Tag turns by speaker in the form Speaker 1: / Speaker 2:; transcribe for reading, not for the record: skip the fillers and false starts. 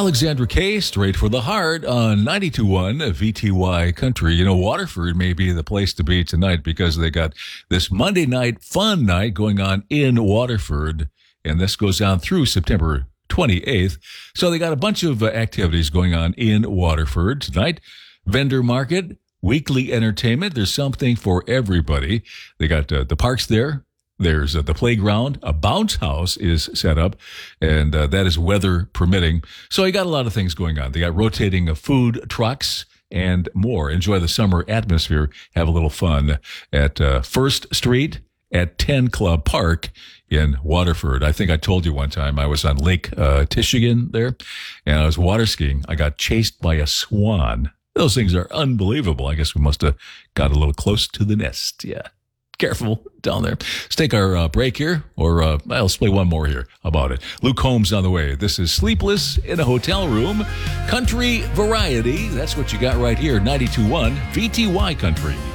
Speaker 1: Alexandra K, straight for the heart on 92.1 VTY Country. You know, Waterford may be the place to be tonight because they got this Monday night fun night going on in Waterford, and this goes on through September 28th. So they got a bunch of activities going on in Waterford tonight. Vendor market, weekly entertainment. There's something for everybody. They got the parks there. There's the playground. A bounce house is set up, and that is weather permitting. So you got a lot of things going on. They got rotating food trucks and more. Enjoy the summer atmosphere. Have a little fun at First Street at 10 Club Park in Waterford. I think I told you one time I was on Lake Tishigan there, and I was water skiing. I got chased by a swan. Those things are unbelievable. I guess we must have got a little close to the nest. Yeah. Careful down there. Let's take our break here, or let's play one more here. How about it? Luke Combs on the way. This is Sleepless in a Hotel Room. Country variety. That's what you got right here. 92.1 VTY Country.